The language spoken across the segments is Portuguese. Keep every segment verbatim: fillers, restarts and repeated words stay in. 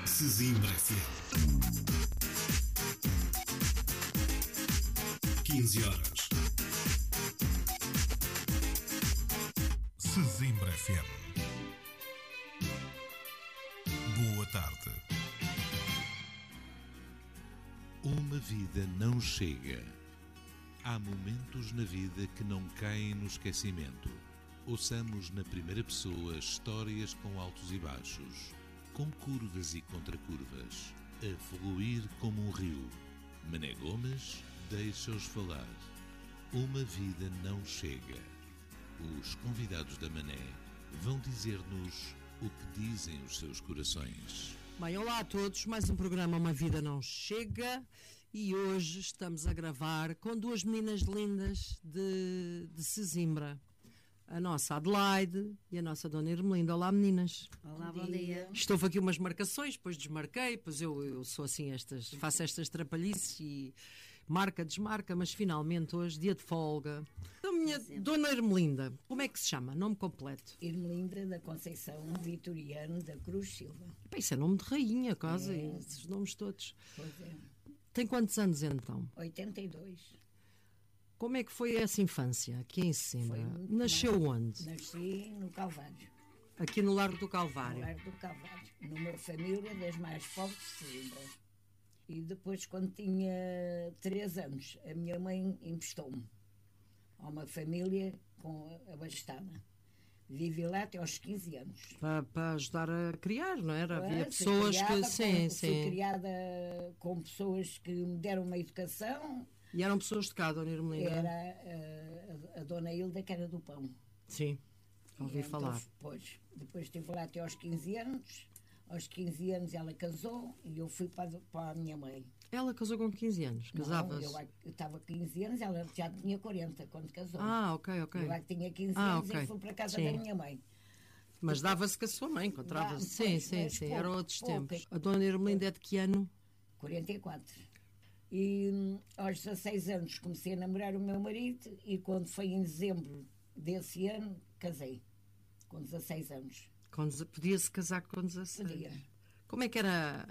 Sesimbra F M. quinze horas. Sesimbra F M. Boa tarde. Uma vida não chega. Há momentos na vida que não caem no esquecimento. Ouçamos na primeira pessoa histórias com altos e baixos, com curvas e contracurvas, a fluir como um rio. Mané Gomes, deixa-os falar. Uma vida não chega. Os convidados da Mané vão dizer-nos o que dizem os seus corações. Bem, olá a todos, mais um programa Uma Vida Não Chega, e hoje estamos a gravar com duas meninas lindas de, de Sesimbra, a nossa Adelaide e a nossa Dona Irmelinda. Olá, meninas. Olá, bom dia. Estou aqui umas marcações, depois desmarquei, pois eu, eu sou assim, estas, faço estas trapalhices e marca, desmarca, mas finalmente hoje, dia de folga. Então, minha Dona Irmelinda, como é que se chama? Nome completo? Irmelinda da Conceição Vitoriano da Cruz Silva. Pá, isso é nome de rainha, quase, É. esses nomes todos. Pois é. Tem quantos anos então? oitenta e dois. Como é que foi essa infância aqui em Sesimbra? Foi muito Nasceu mal. onde? Nasci no Calvário, Aqui no Largo do no Calvário. Largo do Calvário, numa família das mais pobres de Sesimbra. E depois, quando tinha três anos, a minha mãe emprestou-me a uma família com abastada. Vivi lá até aos quinze anos. Para, para ajudar a criar, não era? Havia Fui pessoas que. criada Sim, com, Fui sim. criada com pessoas que me deram uma educação. E eram pessoas de cá, Dona Irmelinda? Era uh, a, a Dona Hilda, que era do Pão. Sim, ouvi E falar. Então, depois, depois estive lá até aos quinze anos. Aos quinze anos ela casou e eu fui para, para a minha mãe. Ela casou com quinze anos, casava-se? Não, eu, eu estava com quinze anos, ela já tinha quarenta quando casou. Ah, ok, ok. Eu lá que tinha quinze Ah, anos ok. e fui para a casa Sim. da minha mãe. Mas dava-se com a sua mãe, encontrava-se. Dá, Sim, pois, sim, mas sim, pouco, eram outros pouco. tempos. A Dona Irmelinda é de que ano? quarenta e quatro. E hum, aos dezasseis anos comecei a namorar o meu marido e quando foi em dezembro desse ano, casei. Com dezasseis anos. Com deze- Podia-se casar com dezasseis? Podia. Como é que era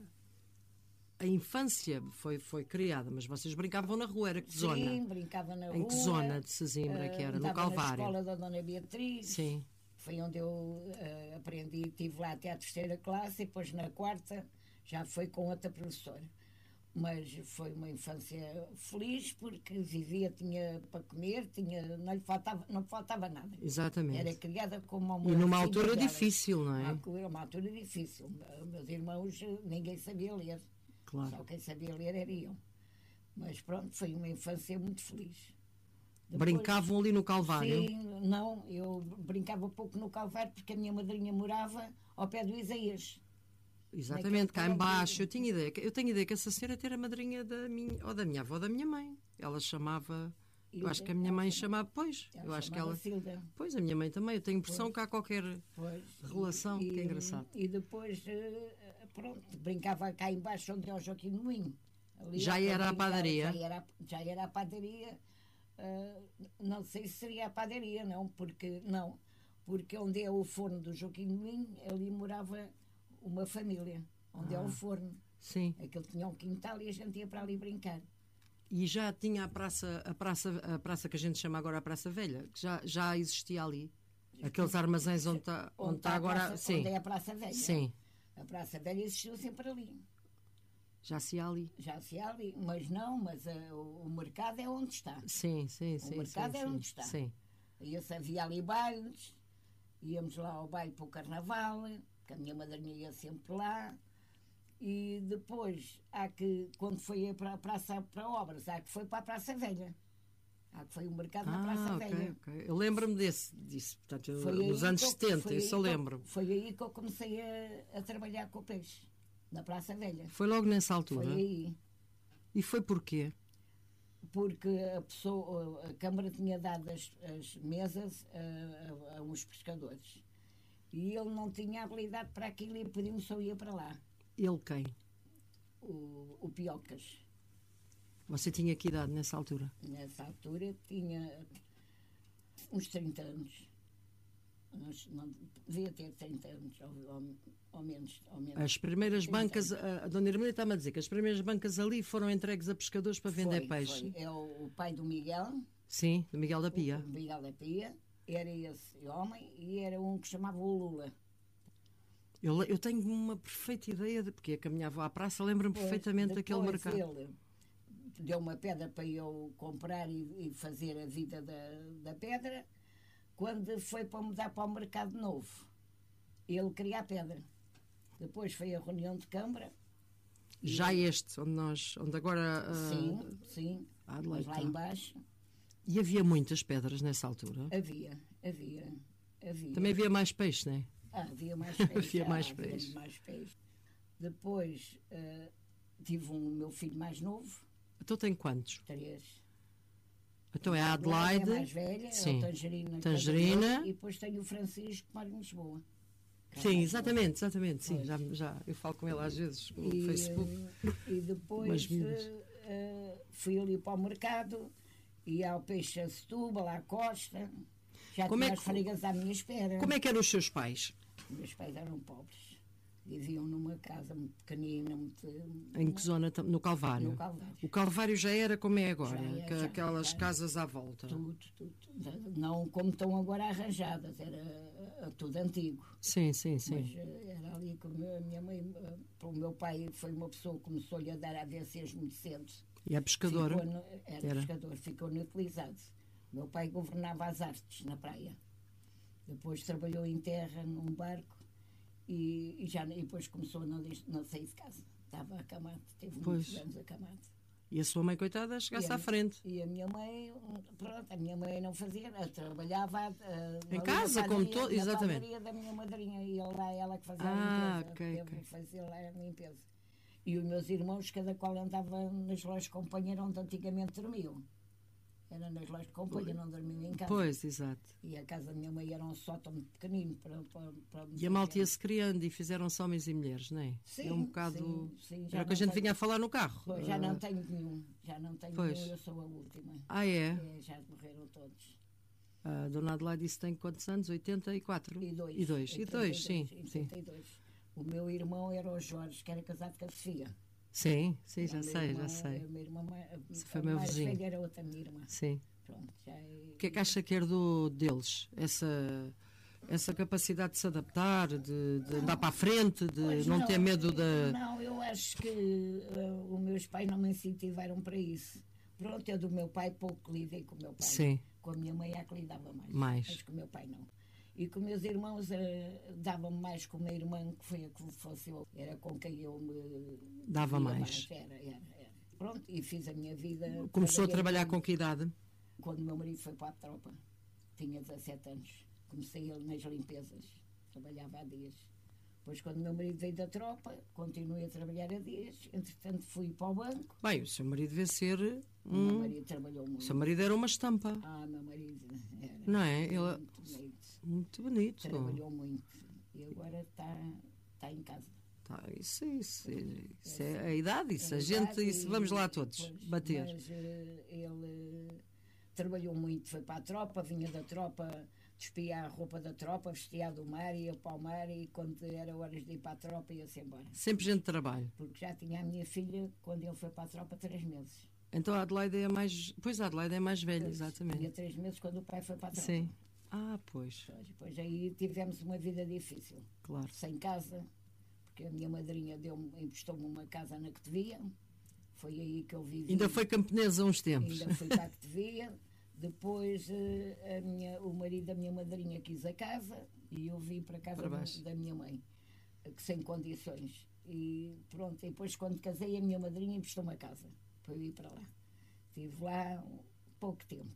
a infância? Foi, foi criada, mas vocês brincavam na rua, era que Sim, zona? brincava na rua. Em que zona de Sesimbra que era? Ah, No andava Calvário? na escola da Dona Beatriz. Sim. Foi onde eu ah, aprendi, estive lá até à terceira classe e depois na quarta já foi com outra professora. Mas foi uma infância feliz porque vivia, tinha para comer, tinha, não lhe faltava, não faltava nada. Exatamente. Era criada como uma E numa filha altura dela. difícil, não é? Uma, era uma altura difícil. Meus irmãos, ninguém sabia ler. Claro. Só quem sabia ler era eu. Mas pronto, foi uma infância muito feliz. Brincavam ali no Calvário? Sim, não, eu brincava pouco no Calvário porque a minha madrinha morava ao pé do Isaías. Exatamente, cá Naquele em baixo. colégio. Eu tinha ideia, que- eu tenho ideia que essa senhora era a madrinha da minha, ou da minha avó, da minha mãe. Ela chamava, eu Hilda, acho que a minha ela mãe chamava- chamava, pois, ela eu acho que chamava ela, Silda. pois, a minha mãe também. Eu tenho impressão Pois. que há qualquer Pois. relação, que é engraçado. E depois, eh, pronto, brincava cá embaixo onde é o Joaquim de Moinho. Ali Já eu era a brincava, padaria? Já era, já era a padaria. eh, não sei se seria a padaria, não, porque não, porque onde é o forno do Joaquim de Moinho, ali morava uma família, onde é Ah. o forno. Sim. Aquele tinha um quintal e a gente ia para ali brincar. E já tinha a praça, a praça, a praça que a gente chama agora a Praça Velha, que já, já existia ali. Aqueles armazéns onde está onde está a agora. praça, Sim. onde é a Praça Velha. Sim. A Praça Velha existiu sempre ali. Já se ia ali. Já se há ali, mas não, mas eh, o, o mercado é onde está. Sim, sim, sim. O mercado sim, é sim. onde está. Sim. Ia-se, havia ali bailes, íamos lá ao baile para o carnaval, que a minha madrinha ia sempre lá. E depois, há que, quando foi para a Praça para Obras, há que foi para a Praça Velha. Há que foi o mercado na Praça Ah, ok, Velha. ok. Eu lembro-me desse, disso, portanto, eu- Foi nos aí anos que eu- setenta, foi isso aí eu que lembro. Foi aí que eu comecei a, a trabalhar com o peixe, na Praça Velha. Foi logo nessa altura. Foi aí. E foi porquê? Porque a, pessoa, a Câmara tinha dado as, as mesas a, a, a uns pescadores. E ele não tinha habilidade para aquilo e pediu-me se eu ia para lá. Ele quem? O, o Piocas. Você tinha que idade nessa altura? Nessa altura tinha uns trinta anos. Não, não, devia ter trinta anos, ou, ou, ou menos. Ou menos. As primeiras trinta bancas, anos. a, a Dona Irmã está-me a dizer que as primeiras bancas ali foram entregues a pescadores para vender Foi, peixe. foi. É o, o pai do Miguel, Sim, do Miguel da Pia. o Miguel da Pia, era esse homem e era um que chamava o Lula. Eu, eu tenho uma perfeita ideia, de, porque eu caminhava à praça, lembro-me perfeitamente daquele Depois mercado. Ele deu uma pedra para eu comprar e, e fazer a vida da, da pedra. Quando foi para mudar para o mercado novo, ele queria a pedra. Depois foi a reunião de Câmara. Já este, onde nós, onde agora... ah, Sim, sim. Ah, Mas lá tá. embaixo E havia muitas pedras nessa altura. havia, havia, havia. Também havia mais peixe, não é? Ah, havia mais peixe. Havia ah, mais havia peixe. mais peixe. Depois ah, tive um meu filho mais novo, Então tem quantos? três. Então é a Adelaide Adelaide. é mais velha, Sim. é o Tangerina. Tangerina. Tangerina. E depois tenho o Francisco que mora em Lisboa. Que é Sim, mais exatamente, exatamente. Sim, Pois. já, já, eu falo com ele às vezes no E, Facebook. eh, e depois Umas miúdas. eh, eh, fui ali para o mercado, ia ao Peixe a Setúbal, à Costa. Já Como tinha é as que- farigas à minha espera. Como é que eram os seus pais? Meus pais eram pobres. Viviam numa casa muito pequenina, muito, Em que zona? tam- No Calvário. no Calvário. O Calvário já era como é agora, Já é, que- já, aquelas já. casas à volta. Tudo, tudo. Não como estão agora arranjadas, era eh, tudo antigo. Sim, sim, sim. Mas eh, era ali que a minha- a minha mãe, eh, o meu pai foi uma pessoa que começou-lhe a dar A V Cs muito cedo. E a pescadora? Ficou no- era, Era. pescador, ficou inutilizado. Meu pai governava as artes na praia. Depois trabalhou em terra num barco e, e já, e depois começou a não, dis- não sair de casa. Estava acamado, teve Pois. muitos anos acamado. E a sua mãe, coitada, chegasse E a- à frente. E a minha mãe, pronto, a minha mãe não fazia, ela trabalhava ah, Em ali casa, na como padaria- todo- na exatamente. padaria da minha madrinha e lá ela que fazia Ah, a limpeza. ok, teve ok. que fazer lá a limpeza. E os meus irmãos, cada qual andava nas lojas de companheiro onde antigamente dormiam. Era nas lojas de companhia, não dormiam em casa. Pois, exato. E a casa da minha mãe era um sótão muito pequenino para, para, para E a malta ia-se criando e fizeram-se homens e mulheres, não é? Sim, é um bocado. sim, sim, já Era o que a não gente tenho- vinha a falar no carro. Pois, já Ah, não tenho nenhum, já não tenho Pois. nenhum, eu sou a última. Ah, é? É, já morreram todos. A dona Adelaide disse que tem quantos anos? oitenta e quatro? E dois. E dois, e dois, sim. e Sim, trinta e dois. O meu irmão era o Jorge, que era casado com a Sofia. sim, sim já O meu sei, irmão- já sei. A minha irmã, a, Esse foi a meu mais vizinho. velha era outra minha irmã. Sim. Pronto, já é... O que é que acha que herdou deles? Essa, essa capacidade de se adaptar, de, de andar para a frente, de Pois não, ter medo da. Não, eu acho que uh, os meus pais não me incentivaram para isso. Pronto, eu do meu pai pouco lidei com o meu pai. Sim. Com a minha mãe é que lidava mais. Mais. Mas com o meu pai não. E com meus irmãos uh, davam-me mais com uma irmã que foi a que faleceu. Era com quem eu me... Dava via mais. Era, era, era. Pronto, e fiz a minha vida. Começou a trabalhei trabalhar com que idade? Quando o meu marido foi para a tropa, tinha dezassete anos. Comecei ele nas limpezas, trabalhava há dias. Depois, quando o meu marido veio da tropa, continuei a trabalhar a dias. Entretanto, fui para o banco. Bem, o seu marido devia ser. O meu Um... marido trabalhou O muito. seu marido era uma estampa, Ah, meu marido era não é? Ele... muito bonito. Muito bonito. Trabalhou muito. E agora está, está em casa. Tá, isso, isso, isso é a idade, isso. É A gente, verdade, isso, vamos lá e- todos pois, bater. Mas eh, ele trabalhou muito, foi para a tropa, vinha da tropa, despia a roupa da tropa, vestia a do mar, ia para o mar e quando era horas de ir para a tropa ia-se embora. Sempre gente de trabalho. Porque já tinha a minha filha, quando ele foi para a tropa, três meses. Então a Adelaide é a mais. Pois a Adelaide é a mais velha, Tinha exatamente. três meses quando o pai foi para a tropa. Sim. Ah, pois, Pois, Depois aí tivemos uma vida difícil, claro. sem casa, porque a minha madrinha deu-me- emprestou-me uma casa na que devia. Foi aí que eu vivi. Ainda foi camponesa uns tempos. Ainda fui para a que devia. Depois eh, a minha, o marido da minha madrinha quis a casa e eu vim para a casa Para da- baixo. da minha mãe, eh, que sem condições. E pronto, e depois quando casei a minha madrinha emprestou-me a casa para eu ir para lá. Estive lá um pouco tempo.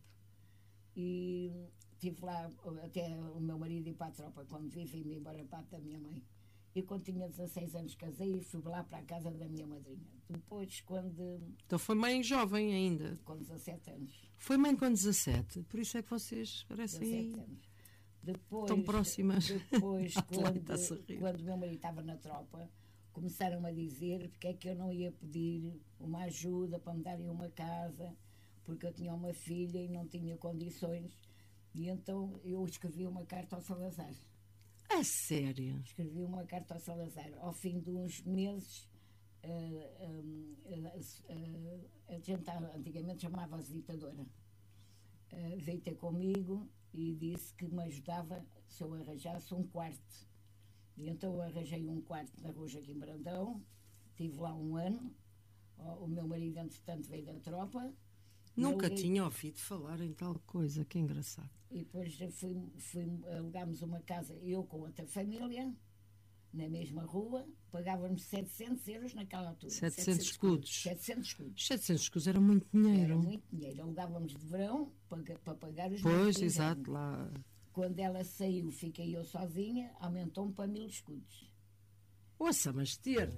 E estive lá até o meu marido ir para a tropa, quando vivi-me embora para a da minha mãe. E quando tinha dezasseis anos casei e fui lá para a casa da minha madrinha. Depois, quando, Então foi mãe jovem ainda. com dezassete anos, Foi mãe com dezassete. Por isso é que vocês parecem dezassete anos. Depois, tão próximas. Depois, A Adelaide quando, está-se a rir. quando o meu marido estava na tropa, começaram a dizer porque é que eu não ia pedir uma ajuda para me darem uma casa, porque eu tinha uma filha e não tinha condições. E então eu escrevi uma carta ao Salazar. A sério? Escrevi uma carta ao Salazar. Ao fim de uns meses, uh, um, uh, uh, a gente antigamente chamava-se ditadora. Uh, veio ter comigo e disse que me ajudava se eu arranjasse um quarto. E então eu arranjei um quarto na Rua Joaquim Brandão, estive lá um ano. O meu marido, entretanto, veio da tropa. Nunca eu, tinha ouvido falar em tal coisa, que engraçado. E depois fui, fui, alugámos uma casa, eu com outra família, na mesma rua, pagávamos setecentos euros naquela altura. setecentos escudos. setecentos escudos. setecentos escudos era muito dinheiro. Era muito dinheiro. Alugávamos de verão para, para pagar os Pois, meses. exato, lá. Quando ela saiu, fiquei eu sozinha, aumentou-me para mil escudos. Ouça, mas ter...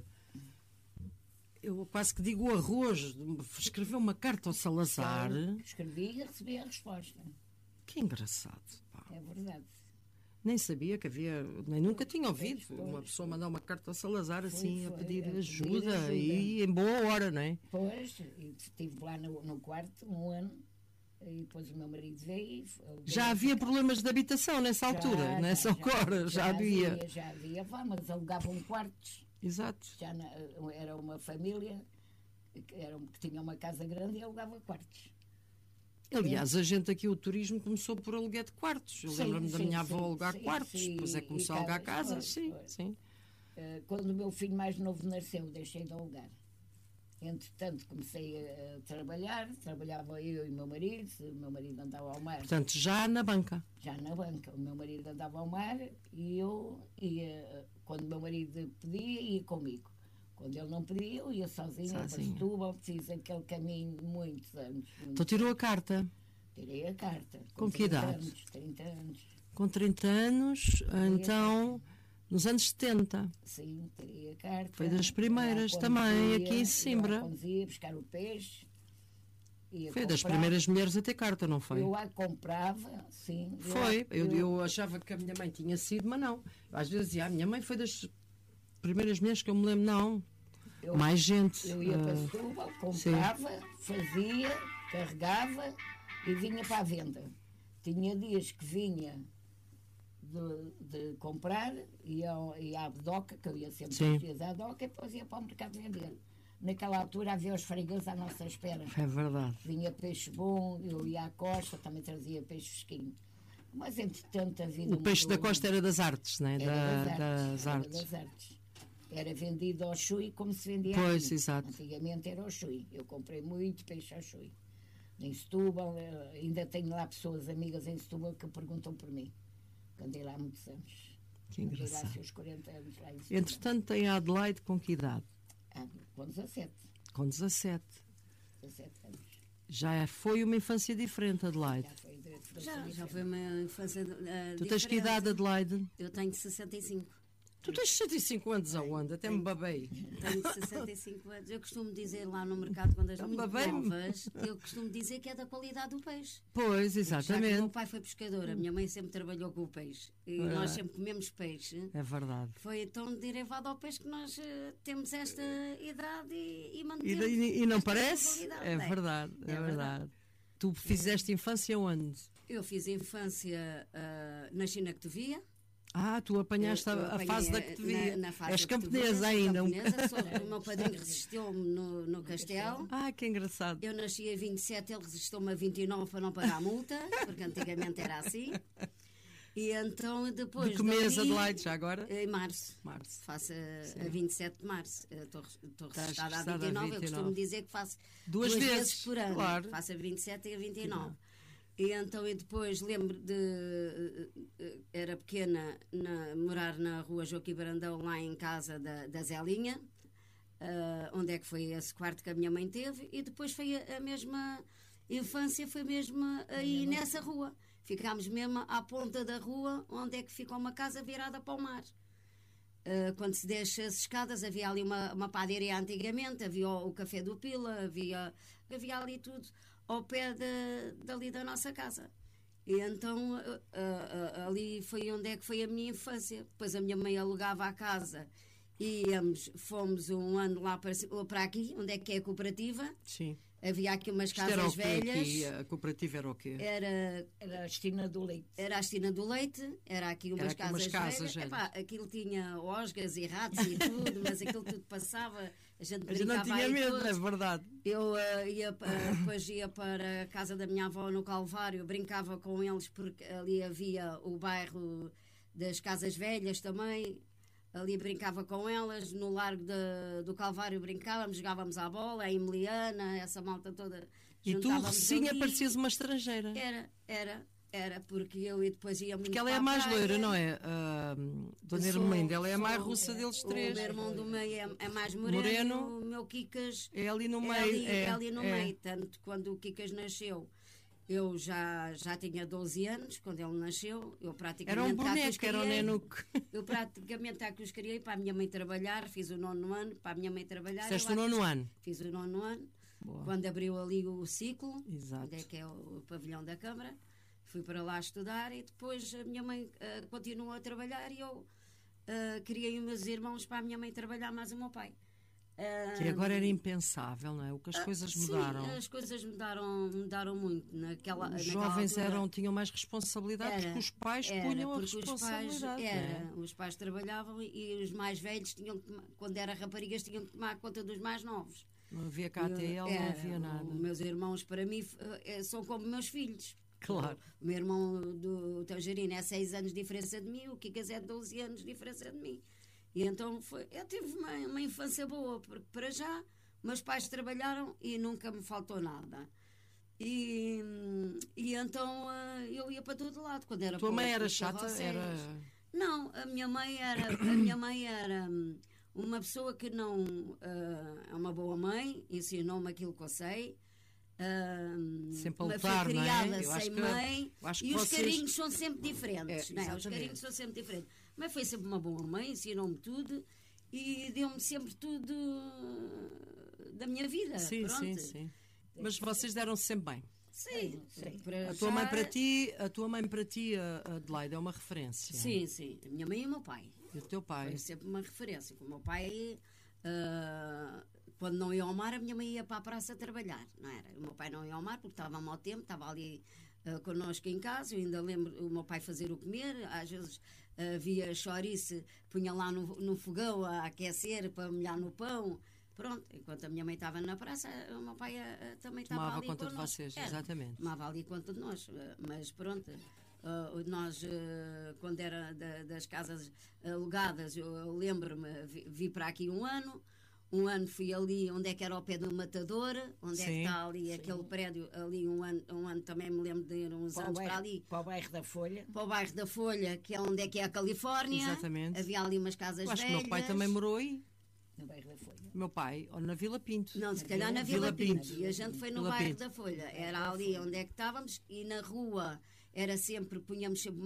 Eu quase que digo o arroz, escreveu uma carta ao Salazar. Então, escrevi e recebi a resposta. Que engraçado, pá. É verdade. Nem sabia que havia, nem nunca tinha ouvido Pois, uma pois, pessoa mandar uma carta ao Salazar assim, foi, a pedir a pedir ajuda, ajuda. e em boa hora, não é? Pois, e estive lá no, no quarto um ano, e depois o meu marido veio. Já havia problemas de habitação nessa altura, Já, nessa já, hora, já, já havia. Já havia, vá, mas alugavam quartos. Exato. Já na, era uma família que, era, que tinha uma casa grande e alugava quartos. Aliás, a gente aqui, o turismo começou por aluguer de quartos. Eu Sim, lembro-me da sim, minha avó sim, alugar sim, quartos, sim, depois é que começou a e alugar casas, casas, foi, sim, foi. sim. Uh, quando o meu filho mais novo nasceu, deixei de alugar. Entretanto, comecei a, a trabalhar, trabalhava eu e o meu marido, o meu marido andava ao mar. Portanto, já na banca. Já na banca, o meu marido andava ao mar e eu ia, quando o meu marido pedia, ia comigo. Quando ele não pedia, eu ia sozinha, para Sozinha. Setúbal, fiz aquele caminho muitos anos. Então tirou a carta. Tirei a carta. Com que trinta idade? Anos, trinta anos. Com trinta anos, então, nos anos setenta. Sim, tirei a carta. Foi das primeiras Lá também, conduzia, aqui em Sesimbra. eu lá conduzia buscar o peixe. Ia Foi das comprar. primeiras mulheres a ter carta, não foi? Eu lá comprava, sim. eu Foi. lá- Eu, eu achava que a minha mãe tinha sido, mas não. Às vezes dizia, a minha mãe foi das primeiras mulheres que eu me lembro, não. eu- Mais gente. Eu ia para ah, Setúbal, comprava, fazia, carregava e vinha para a venda. Tinha dias que vinha de, de comprar, ia, ao- ia à doca, que eu ia sempre Sim. os dias à doca, e depois ia para o mercado vender. Naquela altura havia os fregueses à nossa espera. é verdade. Vinha peixe bom, eu ia à costa, também trazia peixe fresquinho. Mas entretanto a vida O peixe da mudou. costa era das artes, não é? Era Da- das das era artes. das artes. Era vendido ao chui como se vendia Pois, aqui. exato. Antigamente era ao chui. Eu comprei muito peixe ao chui. Em Setúbal, eh, ainda tenho lá pessoas amigas em Setúbal que perguntam por mim. Andei lá há muitos anos. Que Andei lá engraçado. seus quarenta anos lá em Setúbal. Entretanto, tem a Adelaide com que idade? Ah, com dezassete. Com dezassete. dezassete anos. Já foi uma infância diferente, Adelaide. Já foi de Já, já foi uma infância. Uh, Tu tens que idade, Adelaide? Eu tenho sessenta e cinco. Tu tens sessenta e cinco anos aonde? Até me babei. Tenho sessenta e cinco anos. Eu costumo dizer lá no mercado, quando as Então, muito bem-me. novas, eu costumo dizer que é da qualidade do peixe. Pois, Já que o meu exatamente. pai foi pescador, a minha mãe sempre trabalhou com o peixe. E É. nós sempre comemos peixe. É verdade. Foi então derivado ao peixe que nós eh, temos esta idade e, e E, mantemos. e- e não esta parece? qualidade, É não verdade, é É verdade. verdade. Tu fizeste infância onde? Eu fiz infância ah, na China que te via. Ah, tu apanhaste Eu- eu a, a apanhei fase da a- que te via. na- na fase És da que te camponesa via, ainda. um- camponesa, sou- o meu padrinho resistiu-me no, no castelo. Ah, que engraçado. Eu nasci a vinte e sete, ele resistiu-me a vinte e nove para não pagar a multa, porque antigamente era assim. E então depois. De que mês, dali, Adelaide, já agora? Em março. Março. Faço a, a vinte e sete de março. Eu Estou estou Estás registada a registada a vinte e nove. Eu vinte e costumo nove. dizer que faço Duas duas, vezes, vezes, por ano. claro. Faço a vinte e sete e a vinte e nove. E então eu depois lembro de. eh, eh, Era pequena, na, morar na rua Joaquim Brandão, lá em casa da, da Zelinha, ah, onde é que foi esse quarto que a minha mãe teve, e depois foi a, a mesma infância, foi mesmo aí nessa rua. Ficámos mesmo à ponta da rua, onde é que fica uma casa virada para o mar. Uh, quando se deixa as escadas, havia ali uma, uma padaria antigamente, havia o, o café do Pila, havia, havia ali tudo ao pé de, dali da nossa casa. E então uh, uh, uh, ali foi onde é que foi a minha infância. Depois a minha mãe alugava a casa e íamos, fomos um ano lá para, para aqui, onde é que é a cooperativa. Sim. Havia aqui umas Isto era o casas quê velhas. aqui? A cooperativa era o quê? Era, Era a Estina do Leite. era a Estina do Leite, era aqui umas Era aqui casas, umas casas velhas. velhas. Epá, aquilo tinha osgas e ratos e tudo, mas aquilo tudo passava. A gente A gente não brincava tinha aí medo, todos. é verdade. Eu ah, ia, pa- depois ia para a casa da minha avó no Calvário, brincava com eles porque ali havia o bairro das Casas Velhas também. Ali brincava com elas, no Largo de- do Calvário brincávamos, jogávamos à bola, a Emiliana, essa malta toda. E tu, juntávamos recém ali. aparecias uma estrangeira. Era, era, era, porque eu e depois ia muito Porque ela é para a mais praia. loira, não é? A Dona Sou- Irmelinda, ela é a mais sou- russa deles O três. meu irmão do meio é, é mais moreno, Moreno. o meu Kikas É ali no é meio. ali, é, é ali no é. meio. Tanto quando o Kikas nasceu, eu já, já tinha doze anos, quando ele nasceu. Eu praticamente Era um já que os boneco, era um criei. nenuco. Eu praticamente já que os criei para a minha mãe trabalhar, fiz o nono ano, para a minha mãe trabalhar. Fizeste eu o lá nono fiz- ano. Fiz o nono ano, Boa. quando abriu ali o ciclo, Exato. onde é que é o pavilhão da Câmara. Fui para lá estudar e depois a minha mãe ah, continuou a trabalhar e eu ah, criei os meus irmãos para a minha mãe trabalhar mais o meu pai. Ah, Que agora era impensável, não é? O que as coisas sim, mudaram. as coisas mudaram, mudaram muito. Naquela, Os naquela jovens altura. eram, tinham mais responsabilidade Era, porque os pais era, punham a porque os pais, responsabilidade. era, não é? os pais trabalhavam e os mais velhos tinham que tomar- quando eram raparigas tinham que tomar conta dos mais novos. Não havia K T L, não Era, havia nada. Os meus irmãos para mim f- eh, são como meus filhos. Claro. O meu irmão do Tangerina é seis anos de diferença de mim, o Kikas é doze anos de diferença de mim. E então foi, eu tive uma, uma infância boa, porque para já meus pais trabalharam e nunca me faltou nada. E, e então eh, eu ia para todo lado. Quando era A tua para- mãe era para chata? carroceiros. Era... Não, a minha mãe era, a minha mãe era hum, uma pessoa que não ah, é uma boa mãe, ensinou-me aquilo que eu sei. hum, Sempre a mas lutar, fui não é? criada Eu acho sem que- mãe eu acho e que os vocês- carinhos são sempre diferentes, É, não é? Os exatamente. carinhos são sempre diferentes. Mas foi sempre uma boa mãe, ensinou-me tudo e deu-me sempre tudo da minha vida. Sim, pronto. sim, sim. Mas vocês deram-se sempre bem. Sim, Sim. para A tua mãe já- para ti, a tua mãe para ti, a Adelaide, é uma referência. Sim, sim. A minha mãe e o meu pai. E o teu pai. Foi sempre uma referência. O meu pai, ah, quando não ia ao mar, a minha mãe ia para a praça trabalhar, não era? O meu pai não ia ao mar porque estava a mau tempo, estava ali ah, connosco em casa. Eu ainda lembro o meu pai fazer o comer, às vezes ah, havia chouriço, punha lá no, no fogão a aquecer para molhar no pão. Pronto, enquanto a minha mãe estava na praça, o meu pai ah, ah, também estava Tomava ali conta de connosco. vocês, Era, exatamente. tomava ali conta de nós, eh, mas pronto, eh, nós, eh, quando era da- das casas alugadas, eu, eu lembro-me, vi, vi para aqui um ano, um ano fui ali, onde é que era ao pé do Matador, onde é Sim. que está ali aquele prédio, ali um ano, um ano também me lembro de ir uns Para o anos para bairro, ali, para o bairro da Folha. para o bairro da Folha, que é onde é que é a Califórnia. Exatamente. Havia ali umas casas Eu acho que velhas. o meu pai também morou aí. No bairro da Folha. O meu pai, ou na Vila Pinto. Não, se calhar na Vila Vila, Pinto. Pinto. E a gente foi no Vila bairro Pinto. da Folha. Era ali onde é que estávamos e na rua era sempre, punhamos sempre